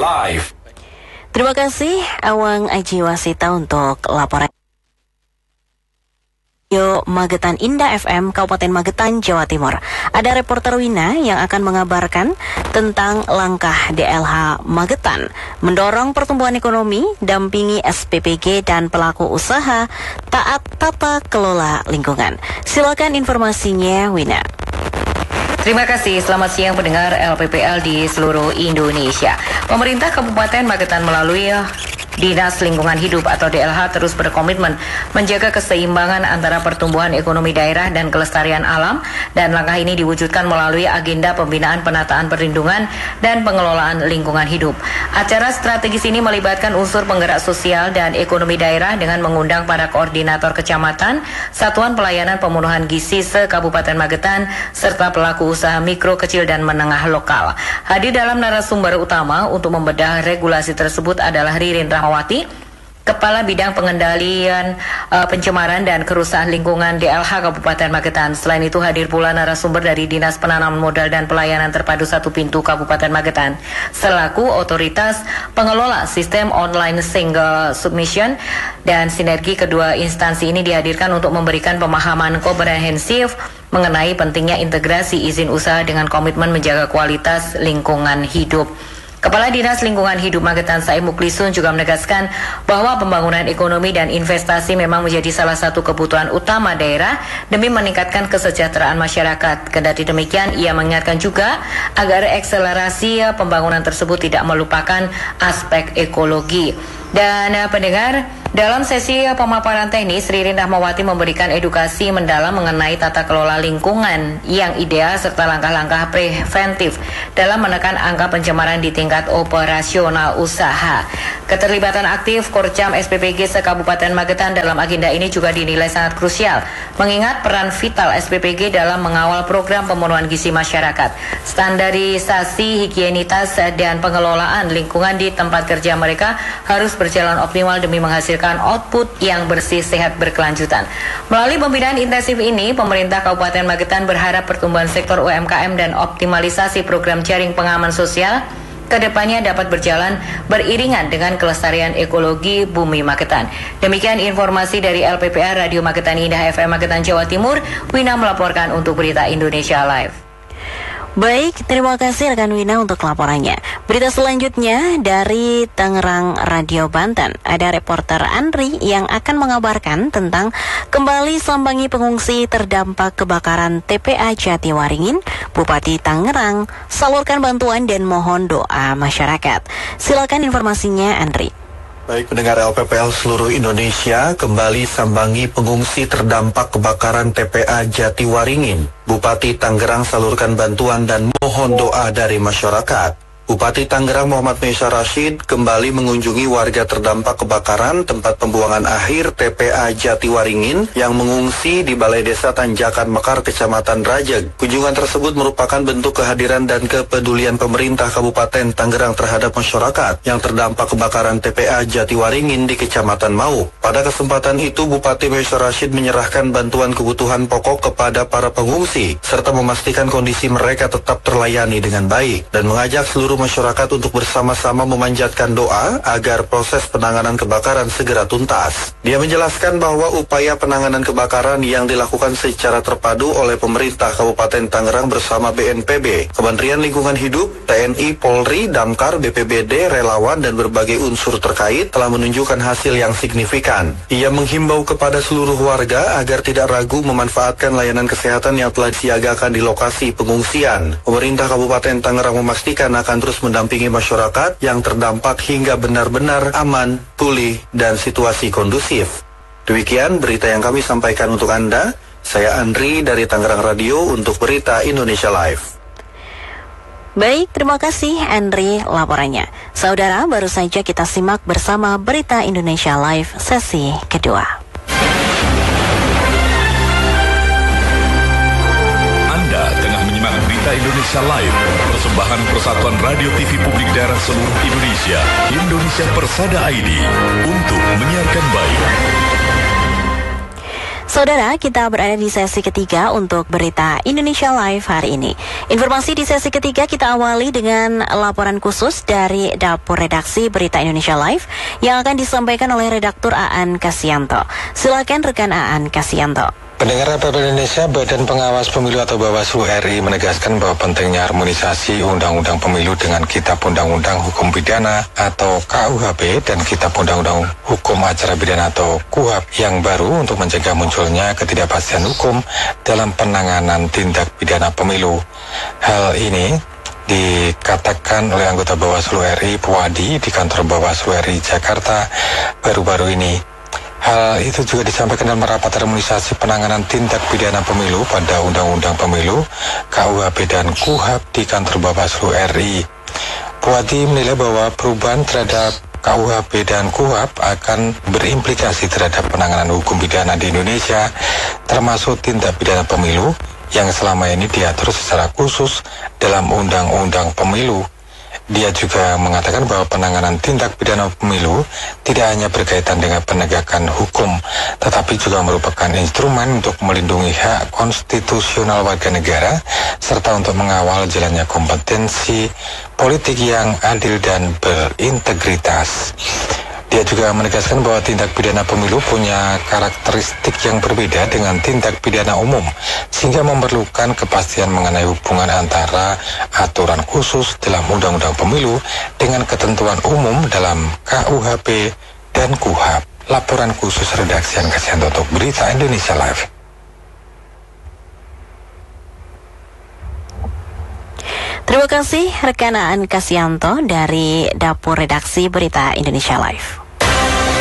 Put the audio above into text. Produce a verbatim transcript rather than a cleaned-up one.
Live. Terima kasih Awang Aji Wasita untuk laporan. Yo Magetan Indah F M Kabupaten Magetan, Jawa Timur. Ada reporter Wina yang akan mengabarkan tentang langkah D L H Magetan mendorong pertumbuhan ekonomi, dampingi S P P G dan pelaku usaha taat tata kelola lingkungan. Silakan informasinya, Wina. Terima kasih, selamat siang pendengar L P P L di seluruh Indonesia. Pemerintah Kabupaten Magetan melalui Dinas Lingkungan Hidup atau D L H terus berkomitmen menjaga keseimbangan antara pertumbuhan ekonomi daerah dan kelestarian alam, dan langkah ini diwujudkan melalui agenda pembinaan penataan perlindungan dan pengelolaan lingkungan hidup. Acara strategis ini melibatkan unsur penggerak sosial dan ekonomi daerah dengan mengundang para koordinator kecamatan, satuan pelayanan pemenuhan gizi se-Kabupaten Magetan, serta pelaku usaha mikro, kecil, dan menengah lokal. Hadir dalam narasumber utama untuk membedah regulasi tersebut adalah Ririn Rahmawati, Kepala Bidang Pengendalian uh, Pencemaran dan Kerusakan Lingkungan D L H Kabupaten Magetan. Selain itu hadir pula narasumber dari Dinas Penanaman Modal dan Pelayanan Terpadu Satu Pintu Kabupaten Magetan, selaku otoritas pengelola sistem online single submission, dan sinergi kedua instansi ini dihadirkan untuk memberikan pemahaman komprehensif mengenai pentingnya integrasi izin usaha dengan komitmen menjaga kualitas lingkungan hidup. Kepala Dinas Lingkungan Hidup Magetan Saim Muklisun juga menegaskan bahwa pembangunan ekonomi dan investasi memang menjadi salah satu kebutuhan utama daerah demi meningkatkan kesejahteraan masyarakat. Kendati demikian, ia mengingatkan juga agar akselerasi pembangunan tersebut tidak melupakan aspek ekologi. Dan uh, pendengar, dalam sesi pemaparan teknis, Ririn Rahmawati memberikan edukasi mendalam mengenai tata kelola lingkungan yang ideal serta langkah-langkah preventif dalam menekan angka pencemaran di tingkat operasional usaha. Keterlibatan aktif Korcam S P P G se-Kabupaten Magetan dalam agenda ini juga dinilai sangat krusial, mengingat peran vital S P P G dalam mengawal program pemenuhan gizi masyarakat, standarisasi higienitas dan pengelolaan lingkungan di tempat kerja mereka harus berjalan optimal demi menghasilkan output yang bersih, sehat, berkelanjutan. Melalui pembinaan intensif ini, pemerintah Kabupaten Magetan berharap pertumbuhan sektor U M K M dan optimalisasi program jaring pengaman sosial kedepannya dapat berjalan beriringan dengan kelestarian ekologi bumi Magetan. Demikian informasi dari L P P R Radio Magetan Indah F M Magetan, Jawa Timur. Wina melaporkan untuk Berita Indonesia Live. Baik, terima kasih rekan Wina untuk laporannya. Berita selanjutnya dari Tangerang Radio Banten. Ada reporter Andri yang akan mengabarkan tentang kembali sambangi pengungsi terdampak kebakaran T P A Jatiwaringin. Bupati Tangerang salurkan bantuan dan mohon doa masyarakat. Silakan informasinya, Andri. Baik pendengar L P P L seluruh Indonesia, kembali sambangi pengungsi terdampak kebakaran T P A Jatiwaringin. Bupati Tangerang salurkan bantuan dan mohon doa dari masyarakat. Bupati Tangerang Muhammad Meisha Rashid kembali mengunjungi warga terdampak kebakaran tempat pembuangan akhir T P A Jatiwaringin yang mengungsi di Balai Desa Tanjakan Mekar, Kecamatan Rajeg. Kunjungan tersebut merupakan bentuk kehadiran dan kepedulian pemerintah Kabupaten Tangerang terhadap masyarakat yang terdampak kebakaran T P A Jatiwaringin di Kecamatan Mau. Pada kesempatan itu, Bupati Meisha Rashid menyerahkan bantuan kebutuhan pokok kepada para pengungsi serta memastikan kondisi mereka tetap terlayani dengan baik dan mengajak seluruh masyarakat untuk bersama-sama memanjatkan doa agar proses penanganan kebakaran segera tuntas. Dia menjelaskan bahwa upaya penanganan kebakaran yang dilakukan secara terpadu oleh pemerintah Kabupaten Tangerang bersama B N P B, Kementerian Lingkungan Hidup, T N I, Polri, Damkar, B P B D, relawan, dan berbagai unsur terkait telah menunjukkan hasil yang signifikan. Ia menghimbau kepada seluruh warga agar tidak ragu memanfaatkan layanan kesehatan yang telah disiagakan di lokasi pengungsian. Pemerintah Kabupaten Tangerang memastikan akan terus mendampingi masyarakat yang terdampak hingga benar-benar aman, pulih, dan situasi kondusif. Demikian berita yang kami sampaikan untuk Anda. Saya Andri dari Tangerang Radio untuk Berita Indonesia Live. Baik, terima kasih Andri laporannya. Saudara, baru saja kita simak bersama Berita Indonesia Live sesi kedua. Berita Indonesia Live, persembahan Persatuan Radio T V Publik Daerah seluruh Indonesia, Indonesia Persada I D, untuk menyiarkan baik. Saudara, kita berada di sesi ketiga untuk berita Indonesia Live hari ini. Informasi di sesi ketiga kita awali dengan laporan khusus dari Dapur Redaksi Berita Indonesia Live yang akan disampaikan oleh redaktur Aan Kasianto. Silakan rekan Aan Kasianto. Pendengar R P P L Indonesia, Badan Pengawas Pemilu atau Bawaslu R I menegaskan bahwa pentingnya harmonisasi Undang-Undang Pemilu dengan Kitab Undang-Undang Hukum Pidana atau K U H P dan Kitab Undang-Undang Hukum Acara Pidana atau K U H P yang baru untuk mencegah munculnya ketidakpastian hukum dalam penanganan tindak pidana pemilu. Hal ini dikatakan oleh anggota Bawaslu R I Puwadi di kantor Bawaslu R I Jakarta baru-baru ini. Hal itu juga disampaikan dalam rapat harmonisasi penanganan tindak pidana pemilu pada Undang-Undang Pemilu, K U H P dan K U H P di kantor Bawaslu R I. Puwadi menilai bahwa perubahan terhadap K U H P dan K U H P akan berimplikasi terhadap penanganan hukum pidana di Indonesia, termasuk tindak pidana pemilu yang selama ini diatur secara khusus dalam Undang-Undang Pemilu. Dia juga mengatakan bahwa penanganan tindak pidana pemilu tidak hanya berkaitan dengan penegakan hukum, tetapi juga merupakan instrumen untuk melindungi hak konstitusional warga negara, serta untuk mengawal jalannya kompetensi politik yang adil dan berintegritas. Dia juga menegaskan bahwa tindak pidana pemilu punya karakteristik yang berbeda dengan tindak pidana umum, sehingga memerlukan kepastian mengenai hubungan antara aturan khusus dalam Undang-Undang Pemilu dengan ketentuan umum dalam K U H P dan K U H P. Laporan khusus redaksi Aan Kasianto untuk Berita Indonesia Live. Terima kasih rekan Aan Kasianto dari Dapur Redaksi Berita Indonesia Live.